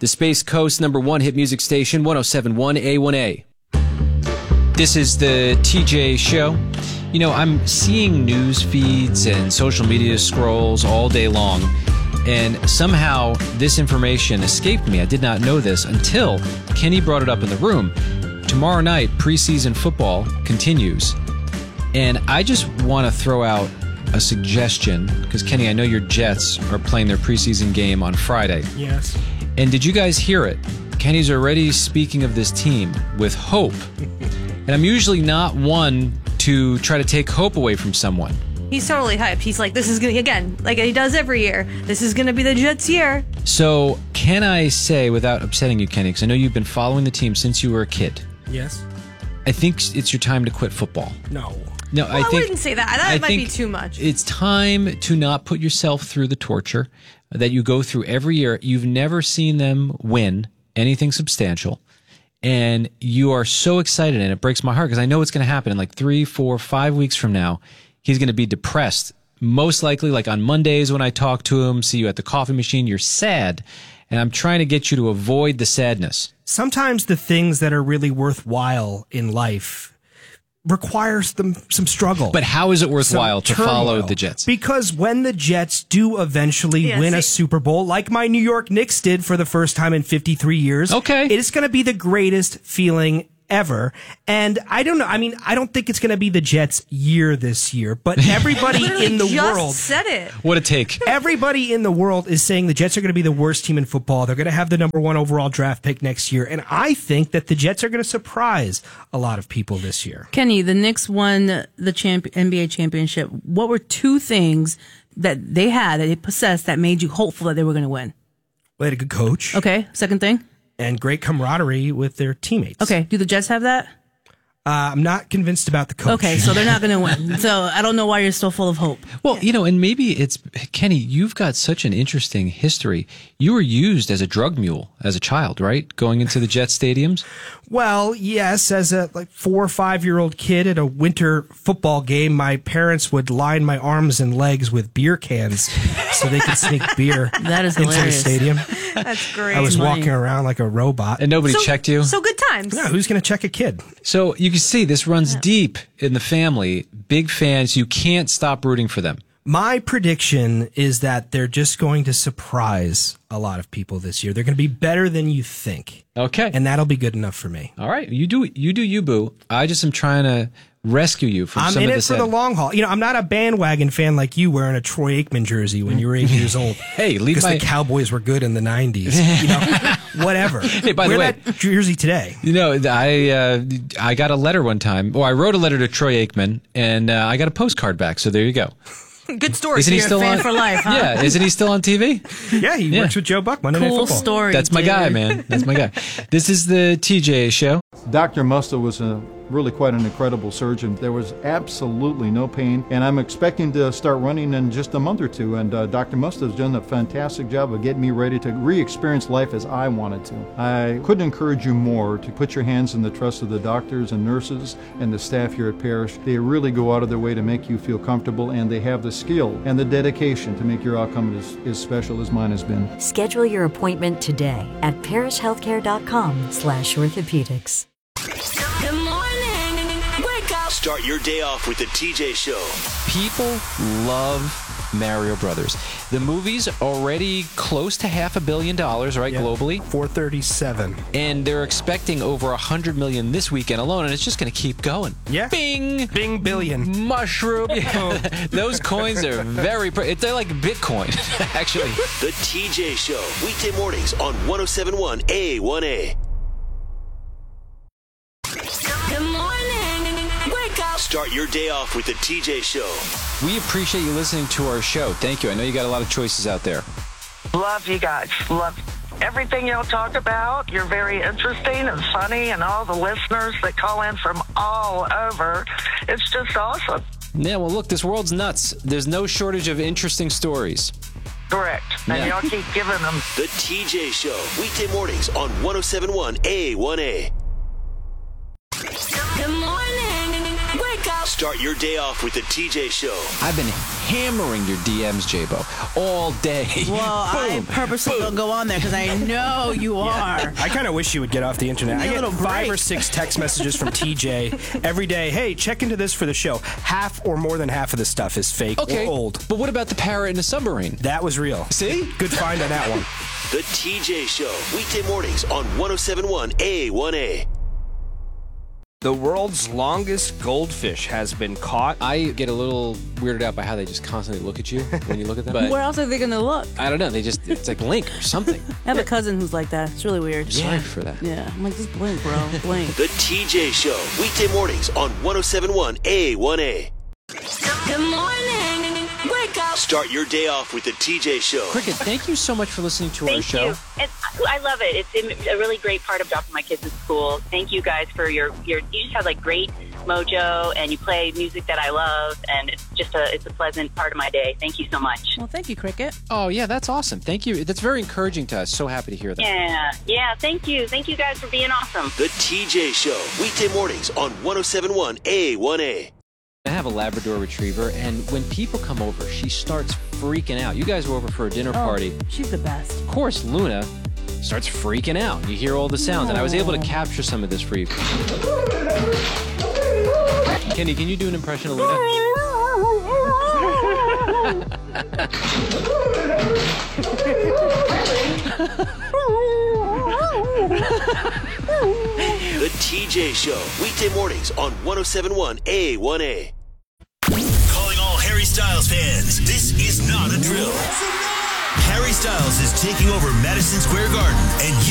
the Space Coast #1 hit music station, 107.1 A1A. This is the TJ Show. You know, I'm seeing news feeds and social media scrolls all day long, and somehow this information escaped me. I did not know this until Kenny brought it up in the room. Tomorrow night, preseason football continues, and I just want to throw out a suggestion, because Kenny, I know your Jets are playing their preseason game on Friday. Yes. And did you guys hear it? Kenny's already speaking of this team with hope. And I'm usually not one to try to take hope away from someone. He's totally hyped. He's like, this is going to, again, like he does every year, this is going to be the Jets' year. So can I say, without upsetting you, Kenny, because I know you've been following the team since you were a kid. Yes. I think it's your time to quit football. No. No, I wouldn't say that. That might be too much. It's time to not put yourself through the torture that you go through every year. You've never seen them win anything substantial, and you are so excited, and it breaks my heart because I know what's going to happen in like 3, 4, 5 weeks from now. He's going to be depressed. Most likely, like on Mondays when I talk to him, see you at the coffee machine, you're sad, and I'm trying to get you to avoid the sadness. Sometimes the things that are really worthwhile in life requires some struggle. But how is it worthwhile to follow the Jets? Because when the Jets do eventually win a Super Bowl, like my New York Knicks did for the first time in 53 years, it is going to be the greatest feeling ever. And I don't know. I mean, I don't think it's going to be the Jets' year this year, but everybody in the world said it. What a take. Everybody in the world is saying the Jets are going to be the worst team in football. They're going to have the #1 overall draft pick next year. And I think that the Jets are going to surprise a lot of people this year. Kenny, the Knicks won the NBA championship. What were 2 things that they had, that they possessed, that made you hopeful that they were going to win? They had a good coach. Okay. Second thing? And great camaraderie with their teammates. Okay. Do the Jets have that? I'm not convinced about the coach. Okay, so they're not going to win. So I don't know why you're still full of hope. Well, you know, and maybe it's, Kenny, you've got such an interesting history. You were used as a drug mule as a child, right? Going into the Jets stadiums? Well, yes. As a 4 or 5-year-old kid at a winter football game, my parents would line my arms and legs with beer cans so they could sneak beer that is into the stadium. That's great. I was walking around like a robot. And nobody checked you? So good times. Yeah, who's going to check a kid? So you can see this runs deep in the family. Big fans. You can't stop rooting for them. My prediction is that they're just going to surprise a lot of people this year. They're going to be better than you think. Okay. And that'll be good enough for me. All right. You do you, boo. I just am trying to rescue you from some of the I'm in it for the long haul. You know, I'm not a bandwagon fan like you wearing a Troy Aikman jersey when you were 8 years old. Hey, because the Cowboys were good in the 90s. You know, whatever. Hey, by the Wear way, that jersey today. You know, I got a letter one time. Well, I wrote a letter to Troy Aikman, and I got a postcard back. So there you go. Good story. Isn't he You're still a fan on for life, huh? Yeah, isn't he still on TV? Yeah, he works with Joe Buck Monday Night Football. Cool story. That's my guy, man. That's my guy. This is the TJ Show. Dr. Musto was really quite an incredible surgeon. There was absolutely no pain, and I'm expecting to start running in just a month or two, and Dr. Musto has done a fantastic job of getting me ready to re-experience life as I wanted to. I couldn't encourage you more to put your hands in the trust of the doctors and nurses and the staff here at Parrish. They really go out of their way to make you feel comfortable, and they have the skill and the dedication to make your outcome as special as mine has been. Schedule your appointment today at parishhealthcare.com/orthopedics. Good morning. Wake up. Start your day off with the TJ Show. People love Mario Brothers. The movie's already close to $500 million, right, globally? 437. And they're expecting over 100 million this weekend alone, and it's just going to keep going. Yeah. Bing! Bing billion. Mushroom. Yeah. Those coins are they're like Bitcoin, actually. The TJ Show. Weekday mornings on 107.1 A1A. Good morning. Wake up. Start your day off with the TJ Show. We appreciate you listening to our show. Thank you. I know you got a lot of choices out there. Love you guys. Love everything y'all talk about. You're very interesting and funny, and all the listeners that call in from all over. It's just awesome. Yeah, well, look, this world's nuts. There's no shortage of interesting stories. Correct. And y'all keep giving them. The TJ Show. Weekday mornings on 107.1 A1A. Good morning. Wake up. Start your day off with the TJ Show. I've been hammering your DMs, J-Bo, all day. Well, I purposely don't go on there because I know you are. I kind of wish you would get off the internet. I get 5 or 6 text messages from TJ every day. Hey, check into this for the show. Half or more than half of the stuff is fake or old. But what about the parrot in the submarine? That was real. See? Good find on that one. The TJ Show, weekday mornings on 107.1 A1A. The world's longest goldfish has been caught. I get a little weirded out by how they just constantly look at you when you look at them. But where else are they going to look? I don't know. It's like blink or something. I have a cousin who's like that. It's really weird. Sorry for that. Yeah. I'm like, just blink, bro. Blink. The TJ Show, weekday mornings on 107.1 A1A. Good morning. Wake up. Start your day off with the TJ Show. Cricket, thank you so much for listening to our show. I love it. It's a really great part of dropping my kids at school. Thank you guys for you just have like great mojo and you play music that I love and it's just it's a pleasant part of my day. Thank you so much. Well, thank you, Cricket. Oh, yeah, that's awesome. Thank you. That's very encouraging to us. So happy to hear that. Yeah. Thank you. Thank you guys for being awesome. The TJ Show, weekday mornings on 107.1 A1A. I have a Labrador Retriever, and when people come over, she starts freaking out. You guys were over for a dinner party. She's the best. Of course, Luna starts freaking out. You hear all the sounds, and I was able to capture some of this for you. Kenny, can you do an impression of Luna? The TJ Show, weekday mornings on 107.1 A1A. Calling all Harry Styles fans, this is not a drill. Harry Styles is taking over Madison Square Garden, and